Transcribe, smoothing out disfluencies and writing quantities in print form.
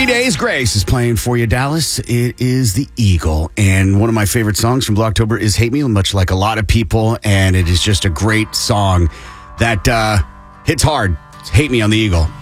3 Days Grace is playing for you, Dallas. It is the Eagle. And one of my favorite songs from Blocktober is Hate Me, much like a lot of people. And it is just a great song that hits hard. It's Hate Me on the Eagle.